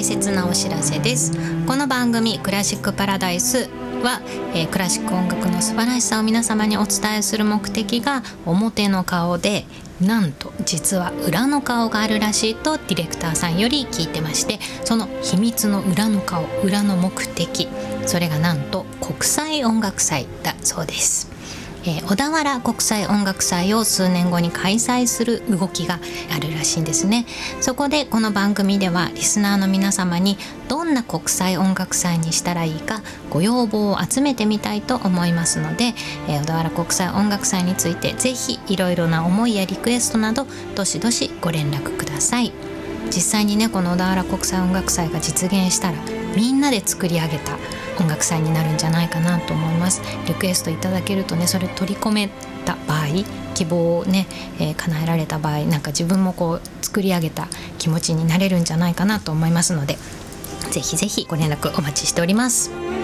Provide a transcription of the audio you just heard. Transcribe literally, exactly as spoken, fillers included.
大切なお知らせです。この番組クラシックパラダイスは、えー、クラシック音楽の素晴らしさを皆様にお伝えする目的が表の顔で、なんと実は裏の顔があるらしいとディレクターさんより聞いてまして、その秘密の裏の顔、裏の目的、それがなんと国際音楽祭だそうです。えー、小田原国際音楽祭を数年後に開催する動きがあるらしいんですね。そこでこの番組ではリスナーの皆様にどんな国際音楽祭にしたらいいかご要望を集めてみたいと思いますので、えー、小田原国際音楽祭についてぜひいろいろな思いやリクエストなどどしどしご連絡ください。実際にね、この小田原国際音楽祭が実現したらみんなで作り上げた音楽祭になるんじゃないかなと思います。リクエストいただけるとね、それ取り込めた場合、希望をね、えー、叶えられた場合、なんか自分もこう作り上げた気持ちになれるんじゃないかなと思いますので、ぜひぜひご連絡お待ちしております。